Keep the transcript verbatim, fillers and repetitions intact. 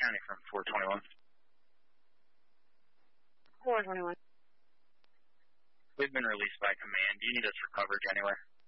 County from four twenty-one. four twenty-one. We've been released by command. Do you need us for coverage anywhere?